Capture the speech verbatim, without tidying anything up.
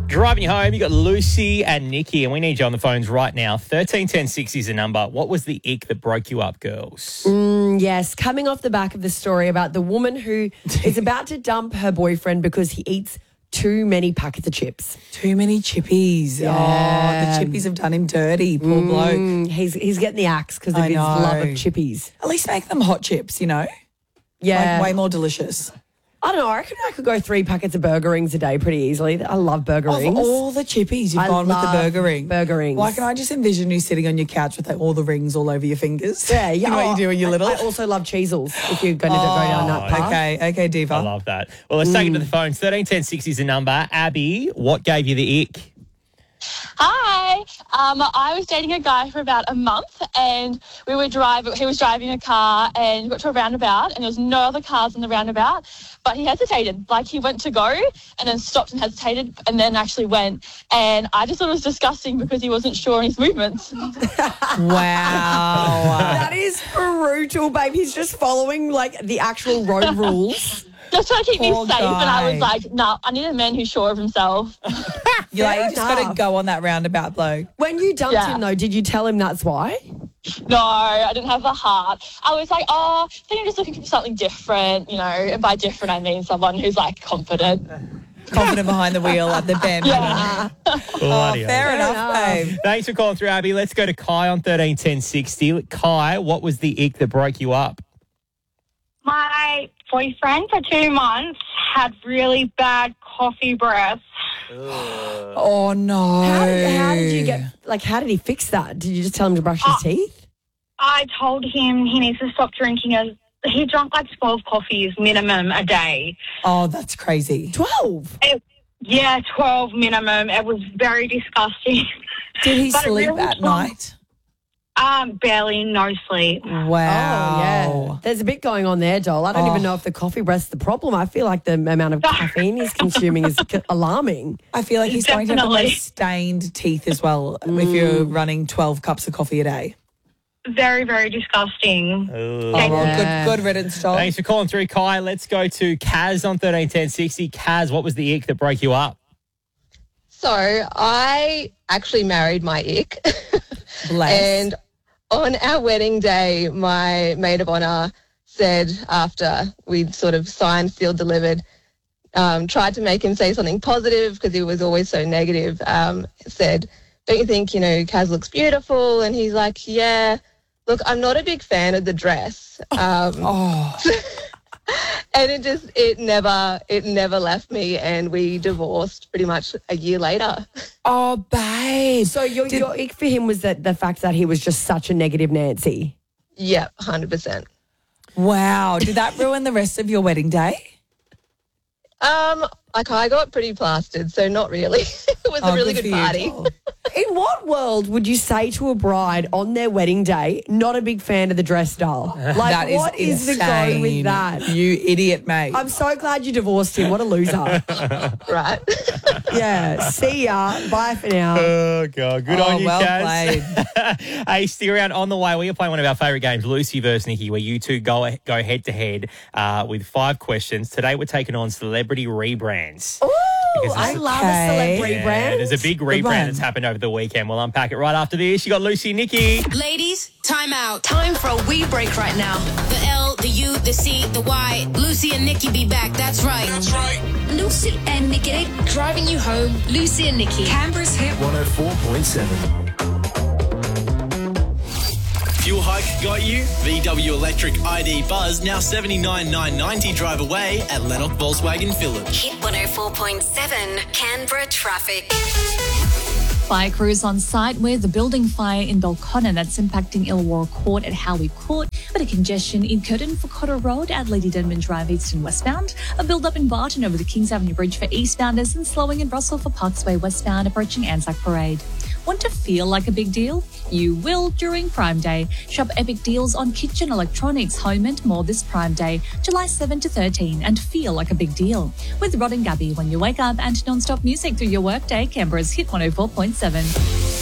Driving you home, you got Lucy and Nikki, and we need you on the phones right now. thirteen ten sixty is the number. What was the ick that broke you up, girls? Mm, yes, coming off the back of the story about the woman who is about to dump her boyfriend because he eats too many packets of chips. Too many chippies. Yeah. Oh, the chippies have done him dirty, poor bloke. Mm, he's he's getting the axe because of I his know. love of chippies. At least make them hot chips, you know? Yeah. Like way more delicious. I don't know. I reckon I could go three packets of burger rings a day pretty easily. I love burger Of rings. all the chippies, you've I gone with the love burger ring. burger rings. Why can I just envision you sitting on your couch with like, all the rings all over your fingers? Yeah, yeah. You know what you do when you're I- little? I also love cheesels if you're going to go down that path. Okay, okay, Diva. I love that. Well, let's take it to the phones. thirteen ten sixty is the number. Abby, what gave you the ick? Hi. Um, I was dating a guy for about a month, and we were driving. He was driving a car, and we got to a roundabout, and there was no other cars in the roundabout. But he hesitated. Like he went to go, and then stopped and hesitated, and then actually went. And I just thought it was disgusting because he wasn't sure on his movements. Wow. That is brutal, babe. He's just following like the actual road rules. Just trying to keep Poor me safe, and I guy. was like, "No, nah, I need a man who's sure of himself." You're like, Fair you just got to enough. go on that roundabout, bloke. When you dumped Yeah. him, though, did you tell him that's why? No, I didn't have the heart. I was like, oh, I think I'm just looking for something different, you know. And by different, I mean someone who's like confident. Confident behind the wheel at the bend. Yeah. Oh, Bloody fair hell. enough, enough. babe. Thanks for calling through, Abby. Let's go to Kai on thirteen ten sixty. Kai, what was the ick that broke you up? My boyfriend for two months had really bad coffee breath. Oh, no. How did, how did you get, like, how did he fix that? Did you just tell him to brush his Oh. teeth? I told him he needs to stop drinking. A, he drank like twelve coffees minimum a day. Oh, that's crazy. twelve. It, yeah, twelve minimum. It was very disgusting. Did he But it sleep really at was- night? Um, barely, no sleep. Wow. Oh, yeah. There's a bit going on there, doll. I don't Oh. even know if the coffee breath's the problem. I feel like the amount of caffeine he's consuming is c- alarming. I feel like he's going to have the Definitely. most stained teeth as well if you're running twelve cups of coffee a day. Very, very disgusting. Ooh. Oh, well, Yeah. good, good riddance, Joel. Thanks for calling through, Kai. Let's go to Kaz on thirteen ten sixty. Kaz, what was the ick that broke you up? So I actually married my ick. Bless. And on our wedding day, my maid of honour said after we'd sort of signed, sealed, delivered, um, tried to make him say something positive because he was always so negative, um, said, don't you think, you know, Kaz looks beautiful? And he's like, yeah, look, I'm not a big fan of the dress. Um, Oh, and it just, it never, it never left me, and we divorced pretty much a year later. oh, babe. So your, Did- your ick for him was that the fact that he was just such a negative Nancy. Yeah, one hundred percent. Wow. Did that ruin the rest of your wedding day? Um, like I got pretty plastered, so not really. It was Oh, a really good good for you, party. Joel. In what world would you say to a bride on their wedding day, not a big fan of the dress doll? Like, That is what is the go insane. with that? You idiot, mate. I'm so glad you divorced him. What a loser. Right. Yeah. See ya. Bye for now. Oh, God. Good Oh, on you, well Kaz. Hey, stick around. On the way, we are playing one of our favourite games, Lucy versus Nikki, where you two go go head-to-head uh, with five questions. Today, we're taking on celebrity rebrands. Ooh, Because I it's- love Okay. a celebrity Yeah, brand. there's a big Good rebrand one. that's happened over the weekend. We'll unpack it right after this. You got Lucy and Nikki. Ladies, time out. Time for a wee break right now. The L, the U, the C, the Y. Lucy and Nikki be back. That's right. That's right. Lucy and Nikki, driving you home. Lucy and Nikki. Canberra's hit. one oh four point seven. Fuel hike got you? V W Electric I D Buzz now seventy-nine nine ninety drive away at Lennox Volkswagen Village. Hit one oh four point seven, Canberra traffic. Fire crews on site with the building fire in Belconnen that's impacting Illawarra Court at Howie Court. Bit of congestion in Curtin for Cotter Road at Lady Denman Drive east and westbound. A build-up in Barton over the Kings Avenue Bridge for eastbounders and slowing in Russell for Parksway westbound approaching Anzac Parade. Want to feel like a big deal? You will during Prime Day. Shop epic deals on kitchen electronics, home and more this Prime Day, July seventh to thirteen, and feel like a big deal. With Rod and Gabby when you wake up and non-stop music through your workday, Canberra's Hit one oh four point seven.